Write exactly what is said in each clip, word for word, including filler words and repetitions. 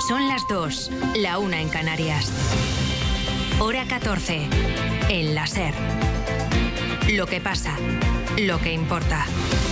Son las dos, la una en Canarias. Hora catorce, en la SER. Lo que pasa, lo que importa.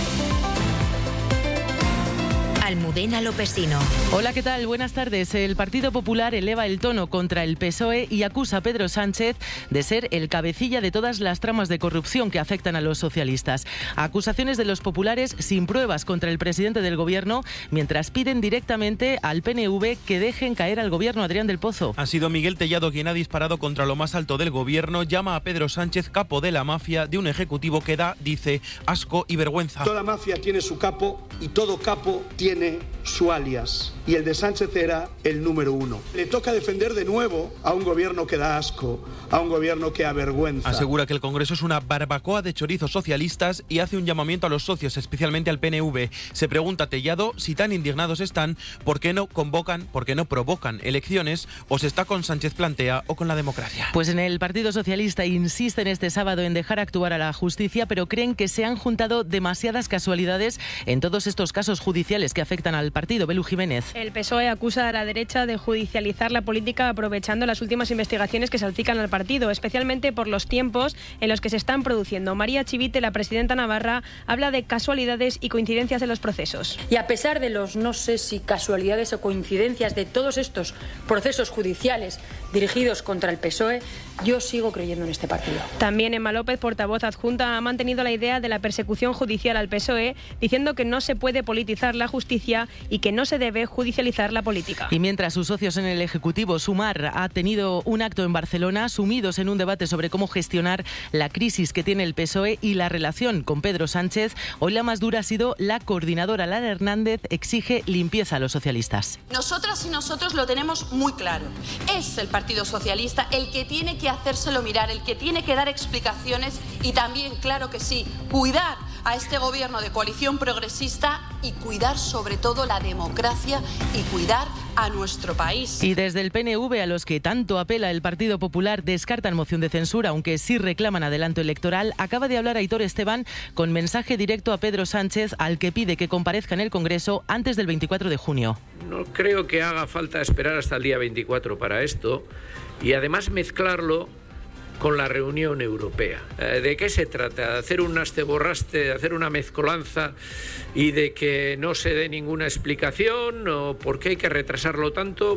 Almudena Lopesino. Hola, ¿qué tal? Buenas tardes. El Partido Popular eleva el tono contra el P S O E y acusa a Pedro Sánchez de ser el cabecilla de todas las tramas de corrupción que afectan a los socialistas. Acusaciones de los populares sin pruebas contra el presidente del Gobierno, mientras piden directamente al P N V que dejen caer al Gobierno. Adrián del Pozo. Ha sido Miguel Tellado quien ha disparado contra lo más alto del Gobierno. Llama a Pedro Sánchez capo de la mafia de un ejecutivo que da, dice, asco y vergüenza. Toda mafia tiene su capo y todo capo tiene tiene su alias, y el de Sánchez era el número uno. Le toca defender de nuevo a un gobierno que da asco, a un gobierno que avergüenza. Asegura que el Congreso es una barbacoa de chorizos socialistas y hace un llamamiento a los socios, especialmente al P N V. Se pregunta Tellado si tan indignados están, ¿por qué no convocan, por qué no provocan elecciones? ¿O se está con Sánchez Plantea o con la democracia? Pues en el Partido Socialista insisten este sábado en dejar actuar a la justicia, pero creen que se han juntado demasiadas casualidades en todos estos casos judiciales que afectan al partido. Belu Jiménez. El P S O E acusa a la derecha de judicializar la política aprovechando las últimas investigaciones que salpican al partido, especialmente por los tiempos en los que se están produciendo. María Chivite, la presidenta navarra, habla de casualidades y coincidencias en los procesos. Y a pesar de los, no sé si casualidades o coincidencias de todos estos procesos judiciales dirigidos contra el P S O E, yo sigo creyendo en este partido. También Emma López, portavoz adjunta, ha mantenido la idea de la persecución judicial al P S O E, diciendo que no se puede politizar la justicia y que no se debe judicializar la política. Y mientras sus socios en el Ejecutivo, Sumar, ha tenido un acto en Barcelona, sumidos en un debate sobre cómo gestionar la crisis que tiene el P S O E y la relación con Pedro Sánchez, hoy la más dura ha sido la coordinadora Lara Hernández, exige limpieza a los socialistas. Nosotras y nosotros lo tenemos muy claro. Es el Partido Socialista el que tiene que hacérselo mirar, el que tiene que dar explicaciones y también, claro que sí, cuidar a este gobierno de coalición progresista y cuidar sobre todo la democracia y cuidar a nuestro país. Y desde el P N V, a los que tanto apela el Partido Popular, descartan moción de censura, aunque sí reclaman adelanto electoral. Acaba de hablar Aitor Esteban con mensaje directo a Pedro Sánchez, al que pide que comparezca en el Congreso antes del veinticuatro de junio. No creo que haga falta esperar hasta el día veinticuatro para esto y además mezclarlo con la reunión europea. ¿De qué se trata? ¿De hacer un asteborraste, de hacer una mezcolanza y de que no se dé ninguna explicación? ¿O por qué hay que retrasarlo tanto?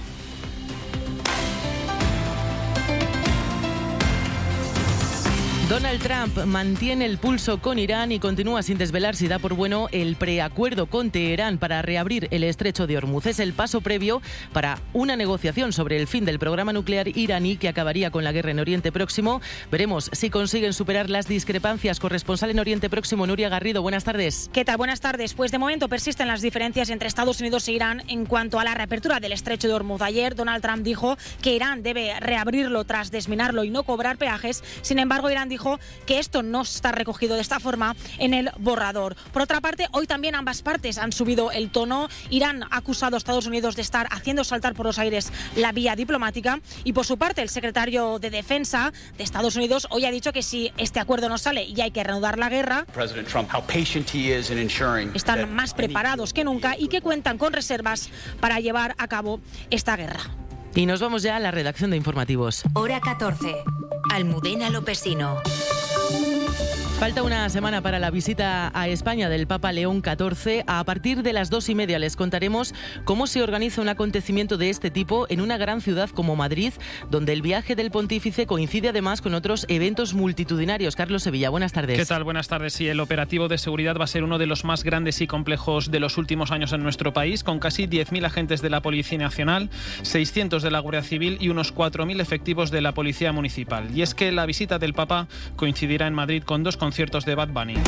Donald Trump mantiene el pulso con Irán y continúa sin desvelar si da por bueno el preacuerdo con Teherán para reabrir el estrecho de Hormuz. Es el paso previo para una negociación sobre el fin del programa nuclear iraní que acabaría con la guerra en Oriente Próximo. Veremos si consiguen superar las discrepancias. Corresponsal en Oriente Próximo, Nuria Garrido, buenas tardes. ¿Qué tal? Buenas tardes. Pues de momento persisten las diferencias entre Estados Unidos e Irán en cuanto a la reapertura del estrecho de Hormuz. Ayer Donald Trump dijo que Irán debe reabrirlo tras desminarlo y no cobrar peajes. Sin embargo, Irán dijo dijo que esto no está recogido de esta forma en el borrador. Por otra parte, hoy también ambas partes han subido el tono. Irán ha acusado a Estados Unidos de estar haciendo saltar por los aires la vía diplomática y por su parte el secretario de Defensa de Estados Unidos hoy ha dicho que si este acuerdo no sale y hay que reanudar la guerra, están más preparados que nunca y que cuentan con reservas para llevar a cabo esta guerra. Y nos vamos ya a la redacción de informativos. Hora catorce. Almudena Lopesino. Falta una semana para la visita a España del Papa León catorce. A partir de las dos y media les contaremos cómo se organiza un acontecimiento de este tipo en una gran ciudad como Madrid, donde el viaje del pontífice coincide además con otros eventos multitudinarios. Carlos Sevilla, buenas tardes. ¿Qué tal? Buenas tardes. Sí, el operativo de seguridad va a ser uno de los más grandes y complejos de los últimos años en nuestro país, con casi diez mil agentes de la Policía Nacional, seiscientos de la Guardia Civil y unos cuatro mil efectivos de la Policía Municipal. Y es que la visita del Papa coincidirá en Madrid con dos conciertos de Bad Bunny.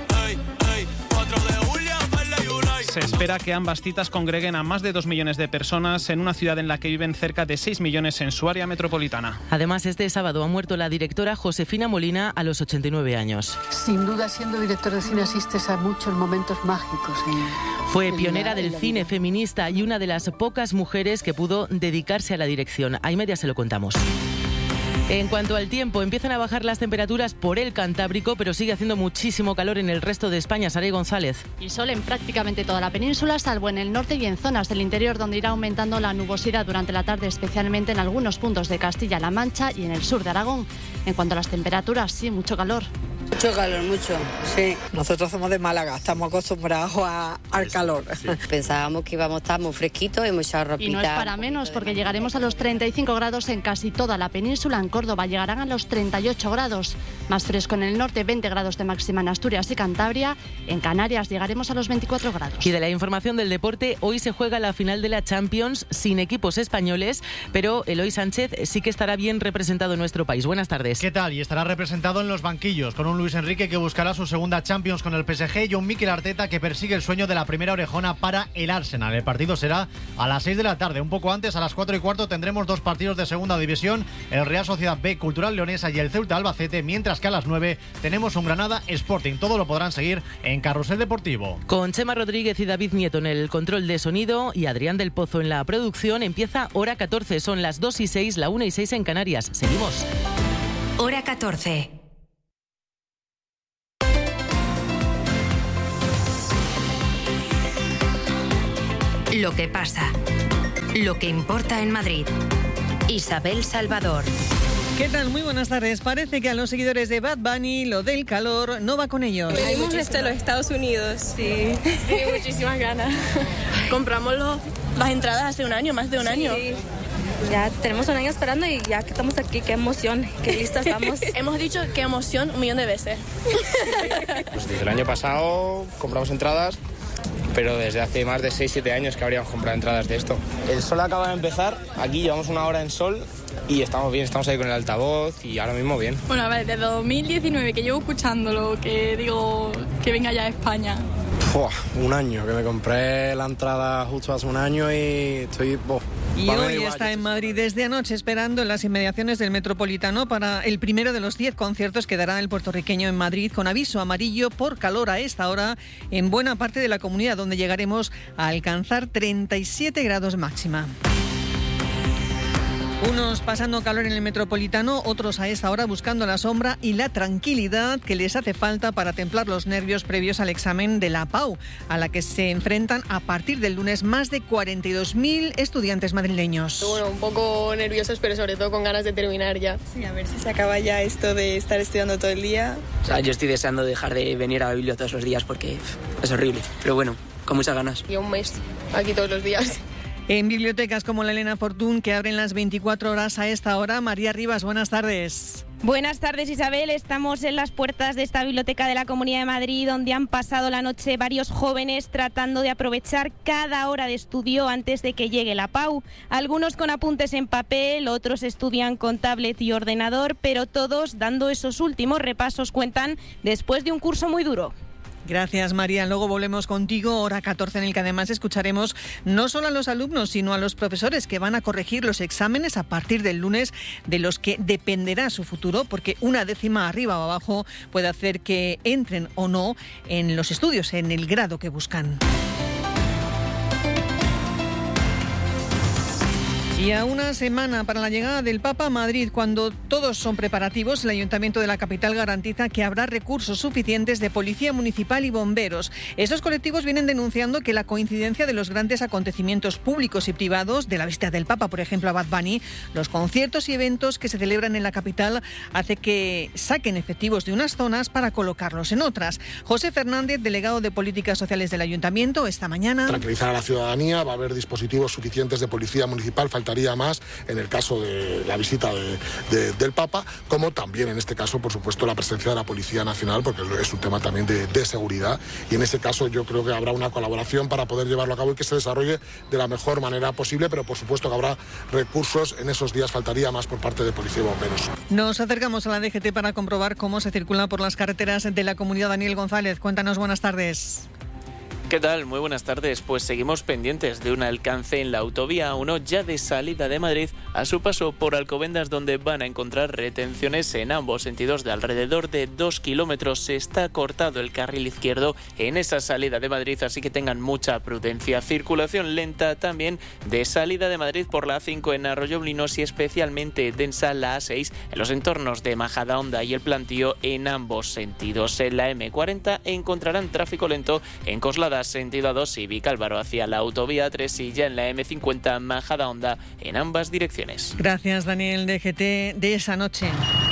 Se espera que ambas citas congreguen a más de dos millones de personas en una ciudad en la que viven cerca de seis millones en su área metropolitana. Además, este sábado ha muerto la directora Josefina Molina a los ochenta y nueve años. Sin duda, siendo director de cine asistes a muchos momentos mágicos. En, Fue en pionera la, del cine feminista y una de las pocas mujeres que pudo dedicarse a la dirección. A y media se lo contamos. En cuanto al tiempo, empiezan a bajar las temperaturas por el Cantábrico, pero sigue haciendo muchísimo calor en el resto de España. Saray González. Y sol en prácticamente toda la península, salvo en el norte y en zonas del interior, donde irá aumentando la nubosidad durante la tarde, especialmente en algunos puntos de Castilla-La Mancha y en el sur de Aragón. En cuanto a las temperaturas, sí, mucho calor. Mucho calor, mucho, sí. Nosotros somos de Málaga, estamos acostumbrados a, al calor. Sí. Pensábamos que íbamos a estar muy fresquitos y mucha ropita. Y no es para menos, porque llegaremos a los treinta y cinco grados en casi toda la península. En Córdoba llegarán a los treinta y ocho grados. Más fresco en el norte, veinte grados de máxima en Asturias y Cantabria. En Canarias llegaremos a los veinticuatro grados. Y de la información del deporte, hoy se juega la final de la Champions sin equipos españoles, pero Eloy Sánchez sí que estará bien representado en nuestro país. Buenas tardes. ¿Qué tal? Y estará representado en los banquillos, con un Luis Enrique que buscará su segunda Champions con el P S G y un Mikel Arteta que persigue el sueño de la primera orejona para el Arsenal. El partido será a las seis de la tarde. Un poco antes, a las cuatro y cuarto, tendremos dos partidos de segunda división, el Real Sociedad B Cultural Leonesa y el Ceuta Albacete, mientras que a las nueve tenemos un Granada Sporting. Todo lo podrán seguir en Carrusel Deportivo. Con Chema Rodríguez y David Nieto en el control de sonido y Adrián del Pozo en la producción, empieza Hora catorce. Son las dos y seis, la una y seis en Canarias. Seguimos. Hora catorce. Lo que pasa, lo que importa en Madrid. Isabel Salvador. ¿Qué tal? Muy buenas tardes. Parece que a los seguidores de Bad Bunny lo del calor no va con ellos. Venimos desde los Estados Unidos. Sí, sí, muchísimas ganas. Compramos los, las entradas hace un año, más de un sí. año. Ya tenemos un año esperando y ya que estamos aquí, qué emoción, qué listas estamos. Hemos dicho qué emoción un millón de veces. Pues desde el año pasado compramos entradas, pero desde hace más de seis siete años que habríamos comprado entradas de esto. El sol acaba de empezar, aquí llevamos una hora en sol y estamos bien, estamos ahí con el altavoz y ahora mismo bien. Bueno, a ver, desde dos mil diecinueve que llevo escuchándolo, que digo que venga ya a España. Uf, un año, que me compré la entrada justo hace un año y estoy... Oh, y hoy igual, está en Madrid desde anoche esperando en las inmediaciones del Metropolitano para el primero de los diez conciertos que dará el puertorriqueño en Madrid, con aviso amarillo por calor a esta hora en buena parte de la comunidad, donde llegaremos a alcanzar treinta y siete grados máxima. Unos pasando calor en el Metropolitano, otros a esta hora buscando la sombra y la tranquilidad que les hace falta para templar los nervios previos al examen de la P A U, a la que se enfrentan a partir del lunes más de cuarenta y dos mil estudiantes madrileños. Bueno, un poco nerviosos, pero sobre todo con ganas de terminar ya. Sí, a ver si se acaba ya esto de estar estudiando todo el día. O sea, yo estoy deseando dejar de venir a la biblioteca todos los días porque es horrible, pero bueno, con muchas ganas. Y un mes aquí todos los días. En bibliotecas como la Elena Fortún, que abren las veinticuatro horas a esta hora. María Rivas, buenas tardes. Buenas tardes, Isabel. Estamos en las puertas de esta biblioteca de la Comunidad de Madrid, donde han pasado la noche varios jóvenes tratando de aprovechar cada hora de estudio antes de que llegue la P A U. Algunos con apuntes en papel, otros estudian con tablet y ordenador, pero todos dando esos últimos repasos, cuentan, después de un curso muy duro. Gracias, María. Luego volvemos contigo, hora catorce, en el que además escucharemos no solo a los alumnos, sino a los profesores que van a corregir los exámenes a partir del lunes, de los que dependerá su futuro, porque una décima arriba o abajo puede hacer que entren o no en los estudios, en el grado que buscan. Y a una semana para la llegada del Papa a Madrid, cuando todos son preparativos, el Ayuntamiento de la capital garantiza que habrá recursos suficientes de Policía Municipal y bomberos. Estos colectivos vienen denunciando que la coincidencia de los grandes acontecimientos públicos y privados, de la visita del Papa, por ejemplo, a Bad Bunny, los conciertos y eventos que se celebran en la capital, hace que saquen efectivos de unas zonas para colocarlos en otras. José Fernández, delegado de Políticas Sociales del Ayuntamiento, esta mañana... Tranquilizar a la ciudadanía, va a haber dispositivos suficientes de Policía Municipal, falta más en el caso de la visita de, de, del Papa, como también en este caso, por supuesto, la presencia de la Policía Nacional, porque es un tema también de, de seguridad, y en ese caso yo creo que habrá una colaboración para poder llevarlo a cabo y que se desarrolle de la mejor manera posible, pero por supuesto que habrá recursos, en esos días faltaría más por parte de Policía y Bomberos. Nos acercamos a la D G T para comprobar cómo se circula por las carreteras de la comunidad. Daniel González, cuéntanos, buenas tardes. ¿Qué tal? Muy buenas tardes. Pues seguimos pendientes de un alcance en la autovía A uno ya de salida de Madrid a su paso por Alcobendas, donde van a encontrar retenciones en ambos sentidos de alrededor de dos kilómetros. Se está cortado el carril izquierdo en esa salida de Madrid, así que tengan mucha prudencia. Circulación lenta también de salida de Madrid por la A cinco en Arroyomolinos y especialmente densa la A seis en los entornos de Majadahonda y el Plantío en ambos sentidos. En la eme cuarenta encontrarán tráfico lento en Coslada sentido A dos y Vicálvaro hacia la autovía A tres y ya en la eme cincuenta Majadahonda en ambas direcciones. Gracias, Daniel, D G T de esa noche.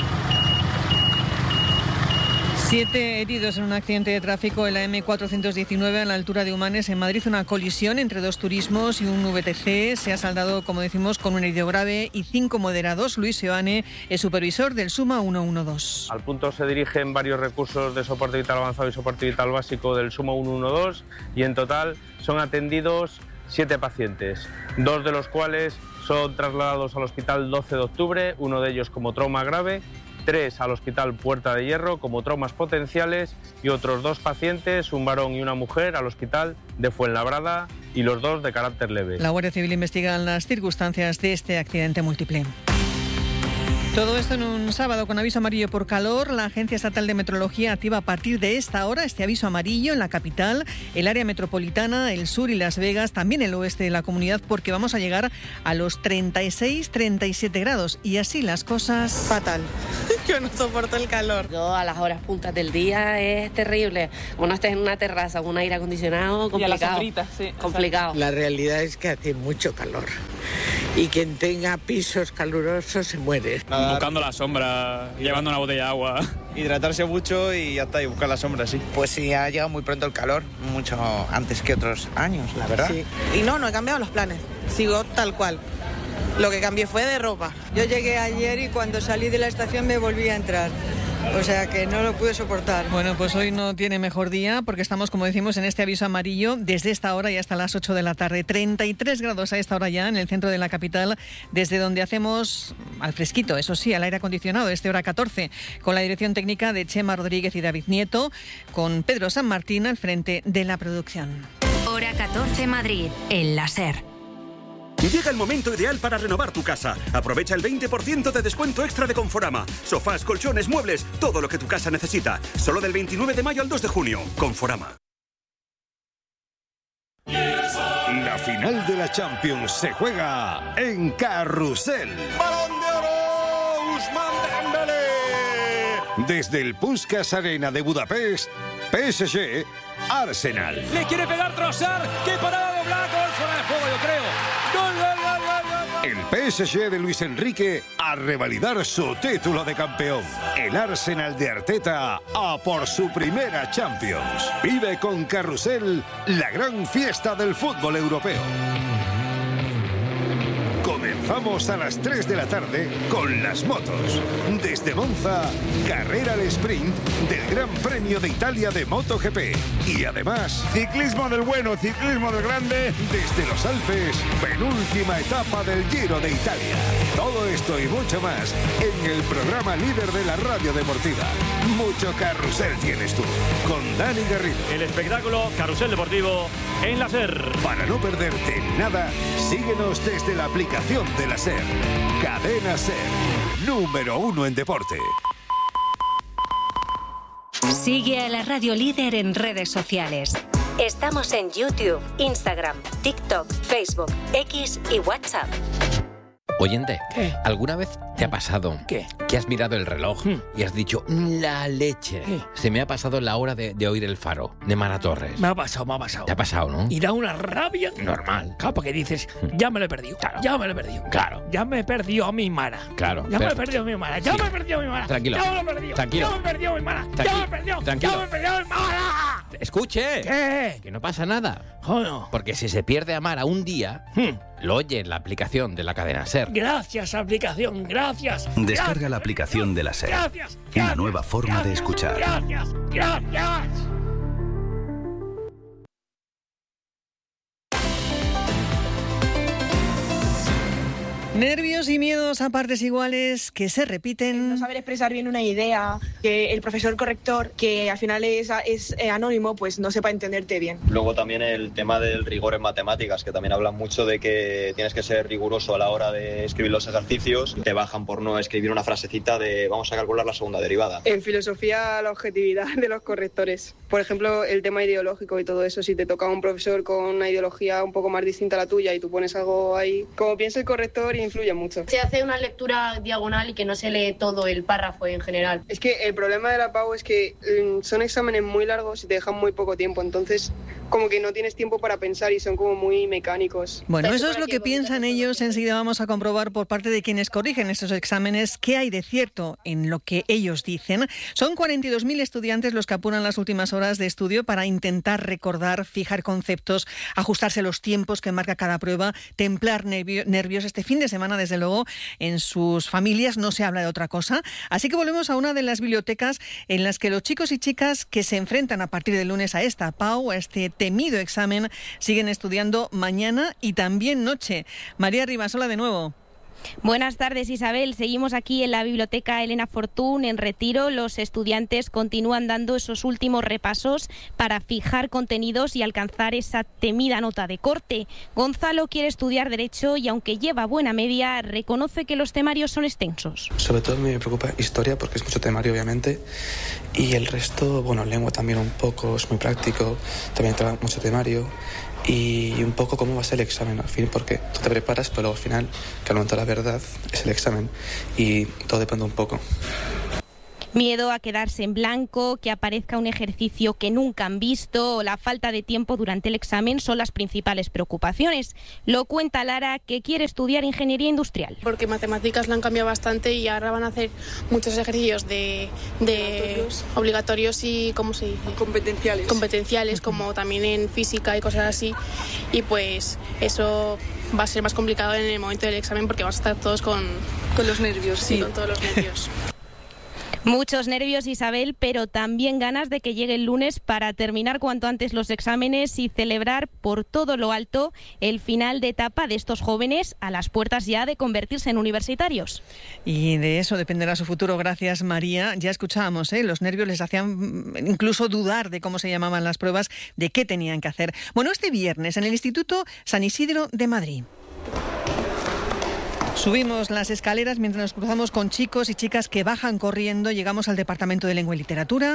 Siete heridos en un accidente de tráfico en la eme cuatrocientos diecinueve a la altura de Humanes, en Madrid. Una colisión entre dos turismos y un ve te ce. Se ha saldado, como decimos, con un herido grave y cinco moderados. Luis Seoane es supervisor del SUMA ciento doce. Al punto se dirigen varios recursos de soporte vital avanzado y soporte vital básico del SUMA ciento doce y en total son atendidos siete pacientes, dos de los cuales son trasladados al hospital doce de octubre, uno de ellos como trauma grave, tres al Hospital Puerta de Hierro como traumas potenciales y otros dos pacientes, un varón y una mujer, al Hospital de Fuenlabrada y los dos de carácter leve. La Guardia Civil investiga las circunstancias de este accidente múltiple. Todo esto en un sábado con aviso amarillo por calor. La Agencia Estatal de Meteorología activa a partir de esta hora este aviso amarillo en la capital, el área metropolitana, el sur y Las Vegas, también el oeste de la comunidad, porque vamos a llegar a los treinta y seis, treinta y siete grados y así las cosas. Fatal. Yo no soporto el calor. Yo a las horas puntas del día es terrible. Cuando estés en una terraza con un aire acondicionado, complicado. Y a las sombritas, sí. Complicado. La realidad es que hace mucho calor y quien tenga pisos calurosos se muere. Buscando la sombra, llevando una botella de agua. Hidratarse mucho y ya está, y buscar la sombra, sí. Pues sí, ha llegado muy pronto el calor, mucho antes que otros años, la verdad. Sí. Y no, no he cambiado los planes, sigo tal cual. Lo que cambié fue de ropa. Yo llegué ayer y cuando salí de la estación me volví a entrar. O sea que no lo pude soportar. Bueno, pues hoy no tiene mejor día porque estamos, como decimos, en este aviso amarillo desde esta hora y hasta las ocho de la tarde. treinta y tres grados a esta hora ya en el centro de la capital, desde donde hacemos al fresquito, eso sí, al aire acondicionado, desde hora catorce, con la dirección técnica de Chema Rodríguez y David Nieto, con Pedro San Martín al frente de la producción. Hora catorce Madrid, en la SER. Llega el momento ideal para renovar tu casa. Aprovecha el veinte por ciento de descuento extra de Conforama. Sofás, colchones, muebles, todo lo que tu casa necesita. Solo del veintinueve de mayo al dos de junio. Conforama. La final de la Champions se juega en Carrusel. ¡Balón de oro! ¡Ousmane Dembélé! Desde el Puskás Arena de Budapest, P S G, Arsenal. Le quiere pegar Trossard. ¡Qué parada de Oblak! Gol fuera de juego, yo creo. ¡Gol, gol, gol, gol, gol! El P S G de Luis Enrique a revalidar su título de campeón. El Arsenal de Arteta a por su primera Champions. Vive con Carrusel la gran fiesta del fútbol europeo. Comenzamos a las tres de la tarde con las motos. Desde Monza, carrera al sprint del Gran Premio de Italia de MotoGP. Y además, ciclismo del bueno, ciclismo del grande. Desde los Alpes, penúltima etapa del Giro de Italia. Todo esto y mucho más en el programa líder de la radio deportiva. Mucho carrusel tienes tú, con Dani Garrido. El espectáculo Carrusel Deportivo en la SER. Para no perderte nada, síguenos desde la aplicación de la SER. Cadena SER, número uno en deporte. Sigue a la radio líder en redes sociales. Estamos en YouTube, Instagram, TikTok, Facebook, X y WhatsApp. Oyente, ¿qué? ¿Alguna vez te ha pasado ¿Qué? que has mirado el reloj hmm. y has dicho, la leche? ¿Qué? Se me ha pasado la hora de, de oír el faro, de Mara Torres. Me ha pasado, me ha pasado. Te ha pasado, ¿no? Y da una rabia. Normal. Claro, porque dices, ya me lo he perdido. Claro. Ya me lo he perdido. Claro. Ya me he perdido a mi Mara. Claro. Ya pero... me he perdido a mi Mara. Ya sí. me he perdido a mi Mara. Tranquilo. Ya me lo he perdido. Tranquilo. Ya me he perdido a mi Mara. Tranquilo. Ya me he perdido. Tranquilo. Ya me he perdido a mi Mara. Escuche. ¿Qué? Que no pasa nada. Joder. Porque si se pierde a Mara un día, hmm. lo oye en la aplicación de la cadena SER. Gracias, aplicación. Gracias. Descarga gracias. la aplicación de la SER. Gracias. Una gracias, nueva forma gracias, de escuchar. Gracias. Gracias. Nervios y miedos a partes iguales que se repiten. No saber expresar bien una idea, que el profesor corrector, que al final es, es eh, anónimo, pues no sepa entenderte bien. Luego también el tema del rigor en matemáticas, que también hablan mucho de que tienes que ser riguroso a la hora de escribir los ejercicios. Te bajan por no escribir una frasecita de vamos a calcular la segunda derivada. En filosofía, la objetividad de los correctores. Por ejemplo, el tema ideológico y todo eso. Si te toca un profesor con una ideología un poco más distinta a la tuya y tú pones algo ahí, como piensa el corrector, influye mucho. Se hace una lectura diagonal y que no se lee todo el párrafo en general. Es que el problema de la P A U es que um, son exámenes muy largos y te dejan muy poco tiempo, entonces como que no tienes tiempo para pensar y son como muy mecánicos. Bueno, eso es lo que piensan ellos. Enseguida vamos a comprobar por parte de quienes corrigen estos exámenes qué hay de cierto en lo que ellos dicen. Son cuarenta y dos mil estudiantes los que apuran las últimas horas de estudio para intentar recordar, fijar conceptos, ajustarse los tiempos que marca cada prueba, templar nervios. Este fin de semana, desde luego, en sus familias no se habla de otra cosa. Así que volvemos a una de las bibliotecas en las que los chicos y chicas que se enfrentan a partir del lunes a esta P A U, a este temido examen, siguen estudiando mañana y también noche. María Rivasola, de nuevo. Buenas tardes, Isabel. Seguimos aquí en la Biblioteca Elena Fortún, en Retiro. Los estudiantes continúan dando esos últimos repasos para fijar contenidos y alcanzar esa temida nota de corte. Gonzalo quiere estudiar Derecho y, aunque lleva buena media, reconoce que los temarios son extensos. Sobre todo me preocupa Historia, porque es mucho temario, obviamente, y el resto, bueno, Lengua también un poco, es muy práctico, también trae mucho temario. Y un poco cómo va a ser el examen al fin, porque tú te preparas, pero al final, que al momento de la verdad es el examen y todo depende un poco. Miedo a quedarse en blanco, que aparezca un ejercicio que nunca han visto o la falta de tiempo durante el examen son las principales preocupaciones. Lo cuenta Lara, que quiere estudiar Ingeniería Industrial. Porque matemáticas la han cambiado bastante y ahora van a hacer muchos ejercicios de, de obligatorios. obligatorios y, ¿cómo se dice? Competenciales. Competenciales, como también en física y cosas así. Y pues eso va a ser más complicado en el momento del examen porque vamos a estar todos con, con los nervios, sí. sí. Con todos los nervios. Muchos nervios, Isabel, pero también ganas de que llegue el lunes para terminar cuanto antes los exámenes y celebrar por todo lo alto el final de etapa de estos jóvenes a las puertas ya de convertirse en universitarios. Y de eso dependerá su futuro. Gracias, María. Ya escuchábamos, ¿eh? Los nervios les hacían incluso dudar de cómo se llamaban las pruebas, de qué tenían que hacer. Bueno, este viernes en el Instituto San Isidro de Madrid. Subimos las escaleras mientras nos cruzamos con chicos y chicas que bajan corriendo. Llegamos al Departamento de Lengua y Literatura.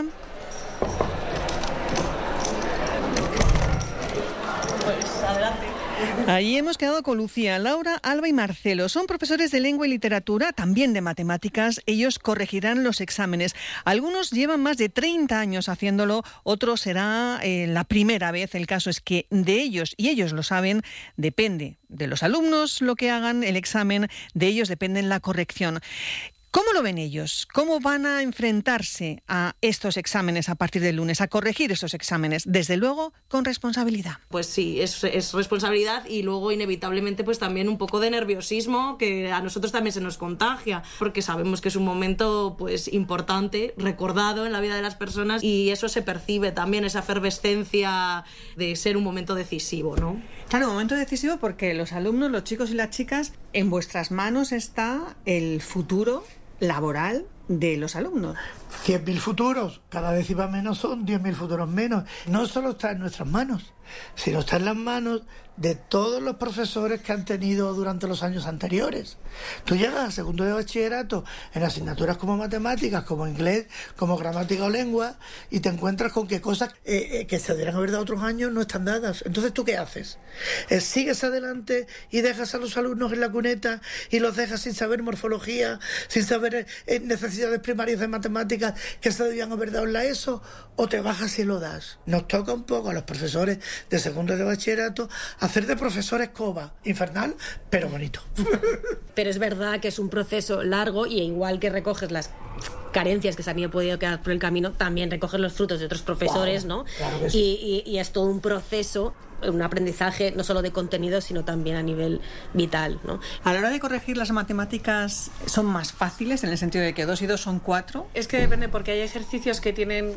Pues adelante. Ahí hemos quedado con Lucía, Laura, Alba y Marcelo. Son profesores de Lengua y Literatura, también de Matemáticas. Ellos corregirán los exámenes. Algunos llevan más de treinta años haciéndolo, otros será eh, la primera vez. El caso es que de ellos, y ellos lo saben, depende de los alumnos lo que hagan, el examen, de ellos depende la corrección. ¿Cómo lo ven ellos? ¿Cómo van a enfrentarse a estos exámenes a partir del lunes, a corregir esos exámenes? Desde luego, con responsabilidad. Pues sí, es, es responsabilidad y luego inevitablemente pues también un poco de nerviosismo que a nosotros también se nos contagia, porque sabemos que es un momento pues importante, recordado en la vida de las personas y eso se percibe también, esa efervescencia de ser un momento decisivo, ¿no? Claro, un momento decisivo porque los alumnos, los chicos y las chicas, en vuestras manos está el futuro laboral de los alumnos. cien mil futuros, cada décima menos son diez mil futuros menos. No solo está en nuestras manos, sino está en las manos de todos los profesores que han tenido durante los años anteriores. Tú llegas al segundo de bachillerato en asignaturas como matemáticas, como inglés, como gramática o lengua, y te encuentras con que cosas eh, eh, que se deberían haber dado otros años no están dadas. Entonces, ¿tú qué haces? Eh, ¿Sigues adelante y dejas a los alumnos en la cuneta y los dejas sin saber morfología, sin saber eh, necesidades primarias de matemáticas que se debían haber dado en la ESO, o te bajas y lo das? Nos toca un poco a los profesores de segundo de bachillerato hacer de profesor escoba, infernal, pero bonito. Pero es verdad que es un proceso largo y igual que recoges las carencias que se han podido quedar por el camino, también recoges los frutos de otros profesores, wow, ¿no? Claro que sí. y, y, y es todo un proceso un aprendizaje no solo de contenido, sino también a nivel vital, ¿no? A la hora de corregir, las matemáticas son más fáciles en el sentido de que dos y dos son cuatro. Es que depende, porque hay ejercicios que tienen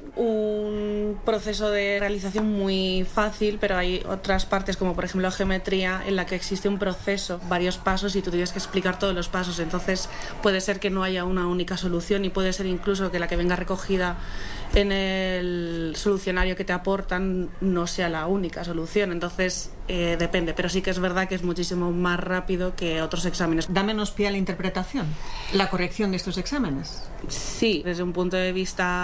un proceso de realización muy fácil, pero hay otras partes, como por ejemplo geometría, en la que existe un proceso, varios pasos, y tú tienes que explicar todos los pasos. Entonces puede ser que no haya una única solución, y puede ser incluso que la que venga recogida en el solucionario que te aportan no sea la única solución. Entonces eh, depende, pero sí que es verdad que es muchísimo más rápido que otros exámenes. Da menos pie a la interpretación, la corrección de estos exámenes. Sí, desde un punto de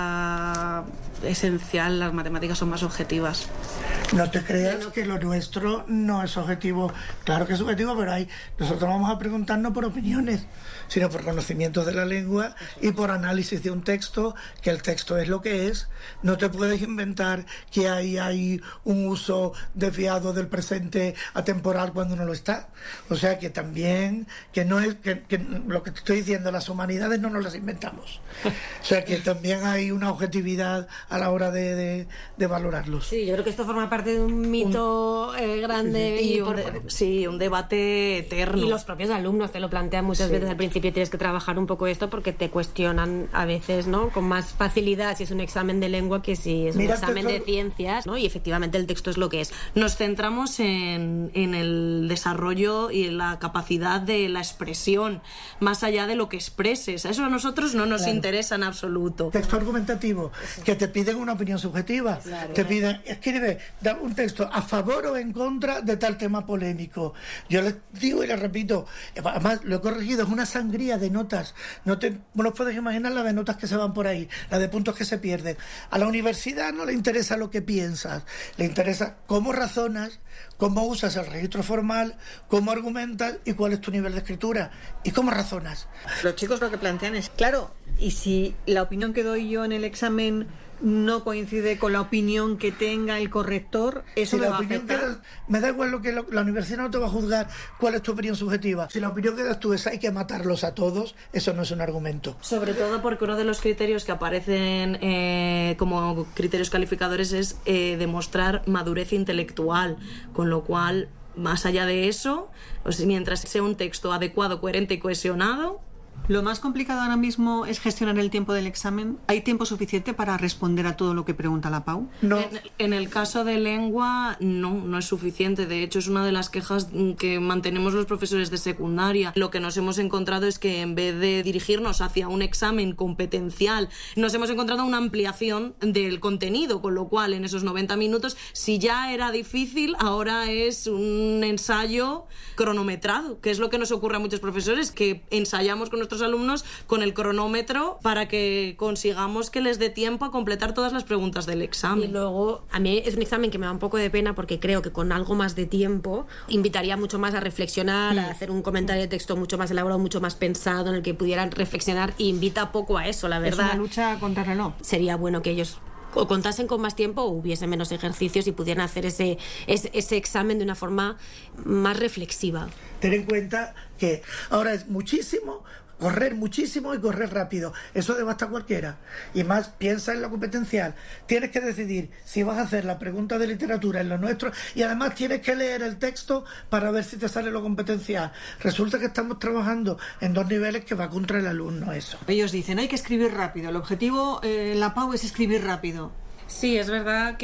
vista esencial, las matemáticas son más objetivas. No te creas que lo nuestro no es objetivo. Claro que es objetivo, pero hay, nosotros vamos a preguntar no por opiniones, sino por conocimientos de la lengua y por análisis de un texto, que el texto es lo que es. No te puedes inventar que ahí hay un uso desviado del presente atemporal cuando no lo está. O sea que también, que no es que, que lo que te estoy diciendo, las humanidades no nos las inventamos. O sea que también hay una objetividad a la hora de, de, de valorarlos. Sí, yo creo que esto forma parte de un mito un, eh, grande y, y un por, de, sí, un debate eterno. Y los propios alumnos te lo plantean muchas sí. veces al principio, tienes que trabajar un poco esto porque te cuestionan a veces, ¿no? Con más facilidad si es un examen de lengua que si es Mira, un examen de ciencias, ¿no? Y efectivamente el texto es lo que es. Nos centramos en, en el desarrollo y en la capacidad de la expresión, más allá de lo que expreses. Eso a nosotros no nos claro. interesa en absoluto. Texto argumentativo, que te piden una opinión subjetiva. Claro. Te piden, escribe un texto a favor o en contra de tal tema polémico. Yo les digo y les repito, además lo he corregido, es una sangría de notas. No te no os puedes imaginar la de notas que se van por ahí, la de puntos que se pierden. A la universidad no le interesa lo que piensas, le interesa cómo razonas, cómo usas el registro formal, cómo argumentas y cuál es tu nivel de escritura y cómo razonas. Los chicos lo que plantean es, claro, y si la opinión que doy yo en el examen no coincide con la opinión que tenga el corrector, eso si me la va a opinión afectar. Que das, me da igual lo que lo, la universidad no te va a juzgar cuál es tu opinión subjetiva. Si la opinión que das tú es hay que matarlos a todos, eso no es un argumento. Sobre todo porque uno de los criterios que aparecen eh, como criterios calificadores es eh, demostrar madurez intelectual, con lo cual, más allá de eso, pues, mientras sea un texto adecuado, coherente y cohesionado. Lo más complicado ahora mismo es gestionar el tiempo del examen. ¿Hay tiempo suficiente para responder a todo lo que pregunta la P A U? No. En, en el caso de lengua, no, no es suficiente. De hecho, es una de las quejas que mantenemos los profesores de secundaria. Lo que nos hemos encontrado es que en vez de dirigirnos hacia un examen competencial, nos hemos encontrado una ampliación del contenido, con lo cual en esos noventa minutos, si ya era difícil, ahora es un ensayo cronometrado, que es lo que nos ocurre a muchos profesores, que ensayamos con nuestros alumnos con el cronómetro para que consigamos que les dé tiempo a completar todas las preguntas del examen. Y luego, a mí es un examen que me da un poco de pena porque creo que con algo más de tiempo invitaría mucho más a reflexionar, mm. a hacer un comentario de texto mucho más elaborado, mucho más pensado, en el que pudieran reflexionar, y invita poco a eso, la verdad. Es una lucha contra el reloj. Sería bueno que ellos o contasen con más tiempo o hubiese menos ejercicios y pudieran hacer ese, ese, ese examen de una forma más reflexiva. Ten en cuenta que ahora es muchísimo correr muchísimo y correr rápido. Eso devasta a cualquiera. Y más, piensa en la competencial. Tienes que decidir si vas a hacer la pregunta de literatura en lo nuestro, y además tienes que leer el texto para ver si te sale lo competencial. Resulta que estamos trabajando en dos niveles que va contra el alumno eso. Ellos dicen, hay que escribir rápido. El objetivo en eh, la P A U es escribir rápido. Sí, es verdad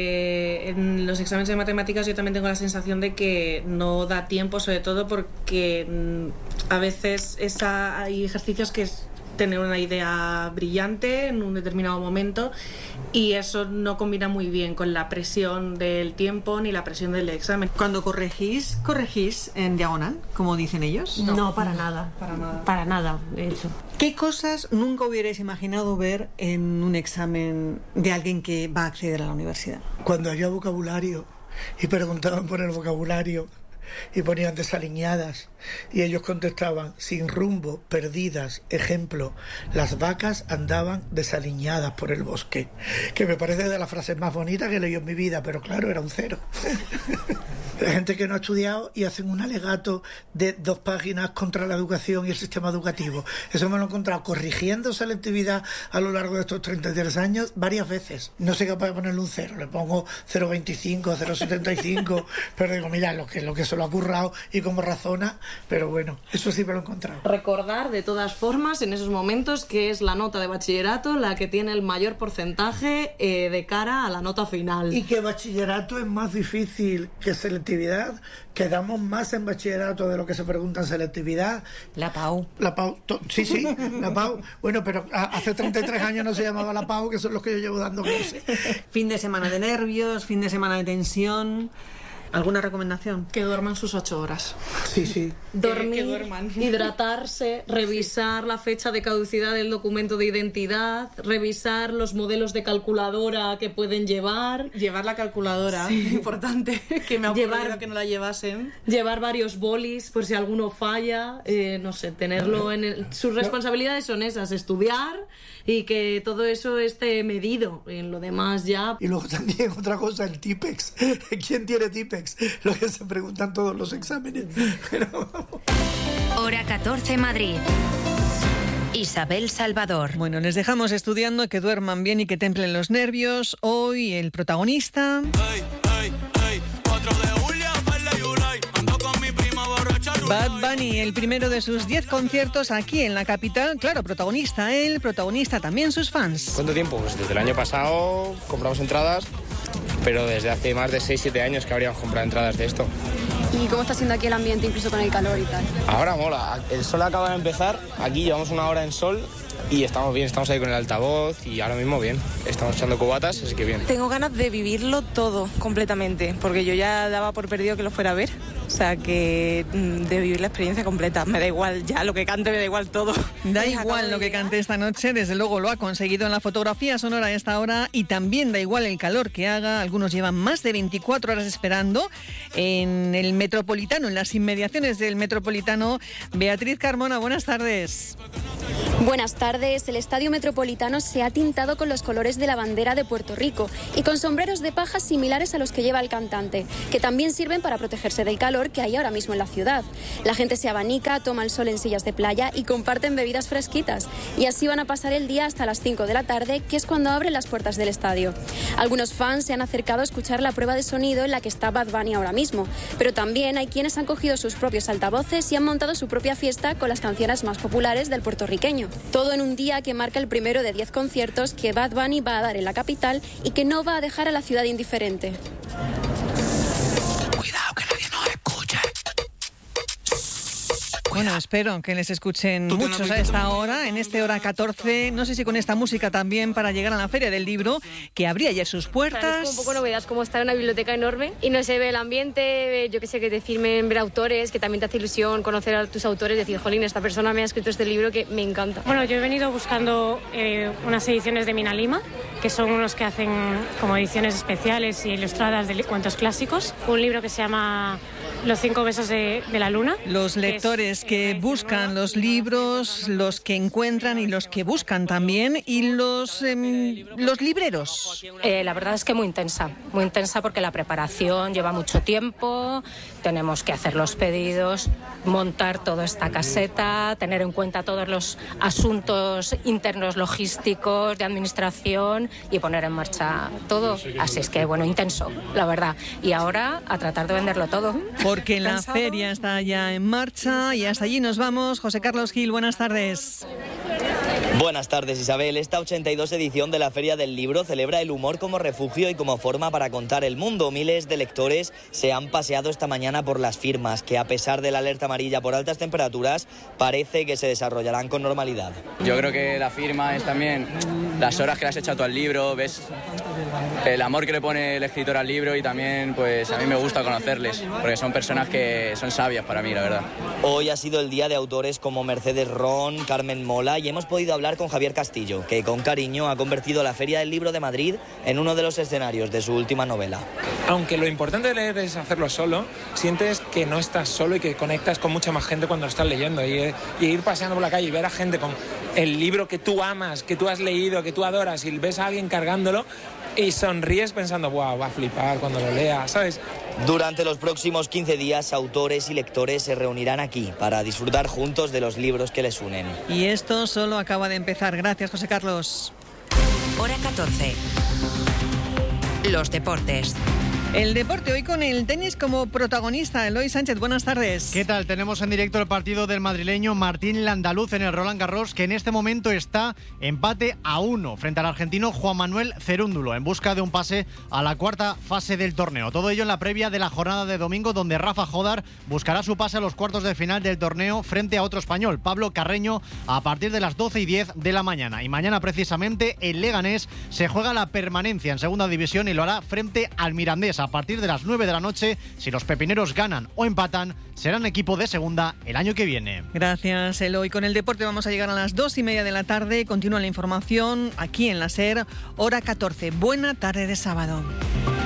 que en los exámenes de matemáticas yo también tengo la sensación de que no da tiempo, sobre todo porque a veces esa, hay ejercicios que es tener una idea brillante en un determinado momento, y eso no combina muy bien con la presión del tiempo ni la presión del examen. Cuando corregís, ¿corregís en diagonal, como dicen ellos? No, no para nada. Para nada. Para nada, de hecho. ¿Qué cosas nunca hubierais imaginado ver en un examen de alguien que va a acceder a la universidad? Cuando había vocabulario y preguntaban por el vocabulario, y ponían desaliñadas y ellos contestaban sin rumbo, perdidas, ejemplo, las vacas andaban desaliñadas por el bosque, que me parece de las frases más bonitas que he leído en mi vida, pero claro, era un cero. Hay gente que no ha estudiado y hacen un alegato de dos páginas contra la educación y el sistema educativo. Eso me lo he encontrado corrigiendo selectividad a lo largo de estos treinta y tres años varias veces. No soy capaz de ponerle un cero, le pongo cero coma veinticinco, cero coma setenta y cinco, pero digo, mira, lo que, lo que se lo ha currado y cómo razona, pero bueno, eso sí me lo he encontrado. Recordar de todas formas en esos momentos que es la nota de bachillerato la que tiene el mayor porcentaje eh, de cara a la nota final. Y que bachillerato es más difícil que selectividad. Que damos más en bachillerato de lo que se pregunta en selectividad. La PAU. La PAU, to, sí, sí, la PAU. Bueno, pero hace treinta y tres años no se llamaba la PAU, que son los que yo llevo dando clase. Fin de semana de nervios, fin de semana de tensión. ¿Alguna recomendación? Que duerman sus ocho horas. Sí, sí. Dormir, que duerman. hidratarse, revisar sí. la fecha de caducidad del documento de identidad, revisar los modelos de calculadora que pueden llevar. Llevar la calculadora, sí. importante, que me ha ocurrido llevar, que no la llevasen. Llevar varios bolis por si alguno falla, eh, no sé, tenerlo en el... Sus responsabilidades son esas, estudiar y que todo eso esté medido. En lo demás ya... Y luego también otra cosa, el Tipex. ¿Quién tiene Tipex? Lo que se preguntan todos los exámenes. Pero... Hora catorce Madrid. Isabel Salvador. Bueno, les dejamos estudiando, que duerman bien y que templen los nervios. Hoy el protagonista... Hey, hey, hey, cuatro de julio, ando con mi prima borracha, Bad Bunny, el primero de sus diez conciertos aquí en la capital. Claro, protagonista él, protagonista también sus fans. ¿Cuánto tiempo? Pues desde el año pasado compramos entradas, pero desde hace más de seis siete años que habríamos comprado entradas de esto. ¿Y cómo está siendo aquí el ambiente, incluso con el calor y tal? Ahora mola, el sol acaba de empezar, aquí llevamos una hora en sol y estamos bien, estamos ahí con el altavoz y ahora mismo bien, estamos echando cubatas, así que bien. Tengo ganas de vivirlo todo completamente, porque yo ya daba por perdido que lo fuera a ver, o sea que de vivir la experiencia completa, me da igual ya lo que cante, me da igual todo. Da igual lo que cante esta noche, desde luego lo ha conseguido en la fotografía sonora a esta hora y también da igual el calor que haga, algunos llevan más de veinticuatro horas esperando en el Metropolitano, en las inmediaciones del Metropolitano. Beatriz Carmona, buenas tardes. Buenas tardes. El Estadio Metropolitano se ha tintado con los colores de la bandera de Puerto Rico y con sombreros de paja similares a los que lleva el cantante, que también sirven para protegerse del calor que hay ahora mismo en la ciudad. La gente se abanica, toma el sol en sillas de playa y comparten bebidas fresquitas. Y así van a pasar el día hasta las cinco de la tarde, que es cuando abren las puertas del estadio. Algunos fans se han acercado a escuchar la prueba de sonido en la que está Bad Bunny ahora mismo, pero también hay quienes han cogido sus propios altavoces y han montado su propia fiesta con las canciones más populares del puertorriqueño. Todo en un día que marca el primero de diez conciertos que Bad Bunny va a dar en la capital y que no va a dejar a la ciudad indiferente. Cuidado que nadie nos escuche. Bueno, espero que les escuchen muchos a esta hora, en este hora catorce, no sé si con esta música también para llegar a la Feria del Libro, que abría ya sus puertas. Es como un poco novedad, como estar en una biblioteca enorme y no se ve el ambiente, yo que sé, que te firmen, ver autores, que también te hace ilusión conocer a tus autores, decir, jolín, esta persona me ha escrito este libro que me encanta. Bueno, yo he venido buscando eh, unas ediciones de Mina Lima, que son unos que hacen como ediciones especiales y ilustradas de cuentos clásicos, un libro que se llama Los cinco besos de, de la luna. Los lectores que, es, que buscan los libros, los que encuentran y los que buscan también, y los, eh, los libreros. Eh, la verdad es que muy intensa, muy intensa porque la preparación lleva mucho tiempo, tenemos que hacer los pedidos, montar toda esta caseta, tener en cuenta todos los asuntos internos logísticos, de administración y poner en marcha todo. Así es que, bueno, intenso, la verdad. Y ahora a tratar de venderlo todo. Porque la feria está ya en marcha y hasta allí nos vamos. José Carlos Gil, buenas tardes. Buenas tardes, Isabel. Esta ochenta y dos edición de la Feria del Libro celebra el humor como refugio y como forma para contar el mundo. Miles de lectores se han paseado esta mañana por las firmas, que a pesar de la alerta amarilla por altas temperaturas, parece que se desarrollarán con normalidad. Yo creo que la firma es también las horas que le has echado tú al libro, ves el amor que le pone el escritor al libro y también, pues, a mí me gusta conocerles, porque son personas que son sabias para mí, la verdad. Hoy ha sido el día de autores como Mercedes Ron, Carmen Mola, y hemos podido hablar con Javier Castillo, que con cariño ha convertido la Feria del Libro de Madrid en uno de los escenarios de su última novela. Aunque lo importante de leer es hacerlo solo, sientes que no estás solo y que conectas con mucha más gente cuando lo estás leyendo. Y, y ir paseando por la calle y ver a gente con el libro que tú amas, que tú has leído, que tú adoras, y ves a alguien cargándolo y sonríes pensando, wow, va a flipar cuando lo lea, ¿sabes? Durante los próximos quince días, autores y lectores se reunirán aquí para disfrutar juntos de los libros que les unen. Y esto solo acaba de empezar. Gracias, José Carlos. Hora catorce. Los deportes. El deporte hoy con el tenis como protagonista. Eloy Sánchez, buenas tardes. ¿Qué tal? Tenemos en directo el partido del madrileño Martín Landaluz en el Roland Garros, que en este momento está empate a uno frente al argentino Juan Manuel Cerúndulo, en busca de un pase a la cuarta fase del torneo. Todo ello en la previa de la jornada de domingo, donde Rafa Jodar buscará su pase a los cuartos de final del torneo frente a otro español, Pablo Carreño, a partir de las doce y diez de la mañana. Y mañana precisamente el Leganés se juega la permanencia en segunda división y lo hará frente al Mirandés. A partir de las nueve de la noche, si los pepineros ganan o empatan, serán equipo de segunda el año que viene. Gracias, Eloy. Con el deporte vamos a llegar a las dos y media de la tarde. Continúa la información aquí en la SER, hora catorce. Buena tarde de sábado.